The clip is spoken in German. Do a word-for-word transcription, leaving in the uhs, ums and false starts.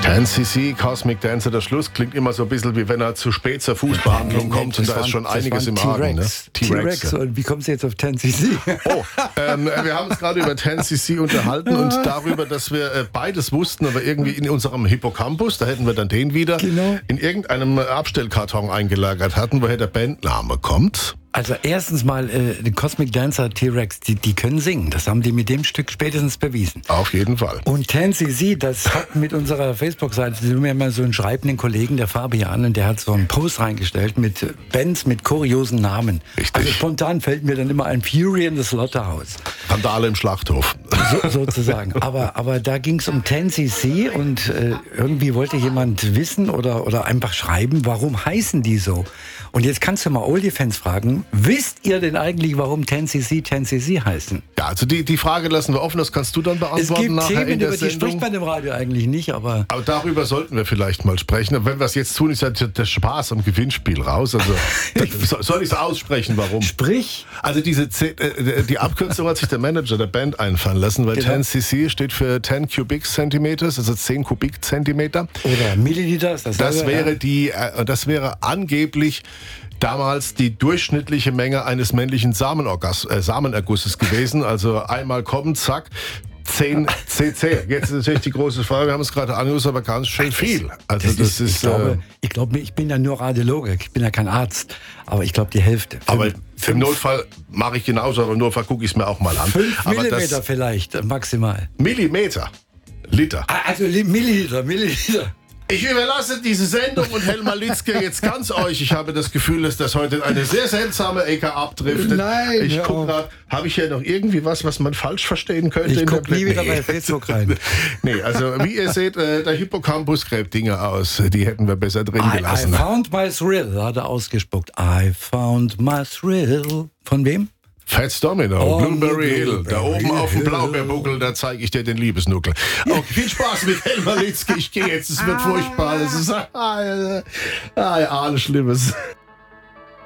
ten C C, Cosmic Dancer, der Schluss klingt immer so ein bisschen wie wenn er zu spät zur Fußbehandlung kommt und da ist schon einiges im Argen. Ne? T-Rex. Und wie kommst du jetzt auf ten C C? Oh, ähm, wir haben uns gerade über ten C C unterhalten und darüber, dass wir äh, beides wussten, aber irgendwie in unserem Hippocampus, da hätten wir dann den wieder, genau. in irgendeinem Abstellkarton eingelagert hatten, woher der Bandname kommt. Also erstens mal, äh, die Cosmic Dancer T-Rex, die, die können singen. Das haben die mit dem Stück spätestens bewiesen. Auf jeden Fall. Und ten C C, das hat mit unserer Facebook-Seite, wir haben ja mal so einen schreibenden Kollegen, der Fabian, und der hat so einen Post reingestellt mit Bands mit kuriosen Namen. Richtig. Also spontan fällt mir dann immer ein Fury in the Slaughterhouse. Randale im Schlachthof. So, sozusagen. Aber, aber da ging es um ten C C und äh, irgendwie wollte jemand wissen oder, oder einfach schreiben, warum heißen die so? Und jetzt kannst du mal Oldie-Fans fragen, wisst ihr denn eigentlich, warum ten C C ten C C heißen? Ja, also die, die Frage lassen wir offen, das kannst du dann beantworten. Es gibt nachher Themen, in der über die Sendung. spricht man im Radio eigentlich nicht, aber... Aber darüber sollten wir vielleicht mal sprechen. Wenn wir es jetzt tun, ist ja der Spaß am Gewinnspiel raus. Also soll ich es aussprechen, warum? Sprich! Also diese Z- äh, die Abkürzung hat sich der Manager der Band einfallen lassen, weil Genau. ten C C steht für ten Cubic Centimeters, also zehn Kubikzentimeter. Oder Milliliter, ist das Das selber, wäre ja. die, äh, das wäre angeblich damals die durchschnittliche Menge eines männlichen Samenorgas- äh, Samenergusses gewesen. Also einmal kommen, zack, zehn C C. Jetzt ist natürlich die große Frage, wir haben es gerade angehört, aber ganz schön viel. Also das, Das ist, ist, ich, glaube, äh, ich glaube, ich bin ja nur Radiologe, ich bin ja kein Arzt, aber ich glaube die Hälfte. aber Fünf- im Notfall mache ich genauso, aber im Notfall gucke ich es mir auch mal an. Fünf aber Millimeter das vielleicht, äh, maximal. Millimeter, Liter. Ah, Also Li- Milliliter, Milliliter. Ich überlasse diese Sendung und Helmar Litzke jetzt ganz euch. Ich habe das Gefühl, dass das heute eine sehr seltsame Ecke abdriftet. Nein, ich hör gucke auf. gerade, habe ich hier noch irgendwie was, was man falsch verstehen könnte? Ich in der guck nie Bla- wieder Nee. bei Facebook rein. Nee, also wie ihr seht, äh, der Hippocampus gräbt Dinge aus. Die hätten wir besser drin I, I gelassen. found my thrill, hat er ausgespuckt. I found my thrill. Von wem? Fats Domino, Oh, Blueberry Hill. Da Blueberry oben auf dem Hill. Blaubeerbuckel, da zeige ich dir den Liebesnuckel. Okay, viel Spaß mit Helmar Litzke. Ich gehe jetzt, es wird furchtbar. Es ist ah, ja, ah, ja, alles Schlimmes.